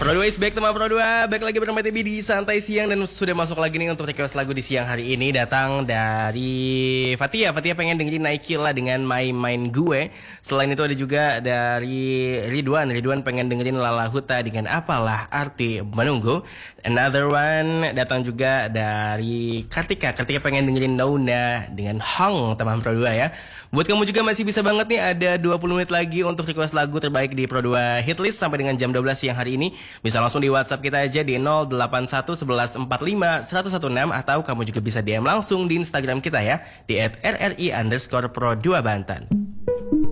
Pro 2 is back teman Pro 2. Back lagi bersama TB di Santai Siang. Dan sudah masuk lagi nih untuk request lagu di siang hari ini. Datang dari Fatia. Fatia pengen dengerin Nike lah dengan Main Gue. Selain itu ada juga dari Ridwan. Ridwan pengen dengerin Lala Huta dengan Apalah Arti Menunggu. Another one datang juga dari Kartika. Kartika pengen dengerin Dauna dengan Hong teman Pro 2 ya. Buat kamu juga masih bisa banget nih, ada 20 menit lagi untuk request lagu terbaik di Pro 2 Hitlist sampai dengan jam 12 siang hari ini. Bisa langsung di WhatsApp kita aja di 081 11 45 116, atau kamu juga bisa DM langsung di Instagram kita ya di @rri_pro2banten.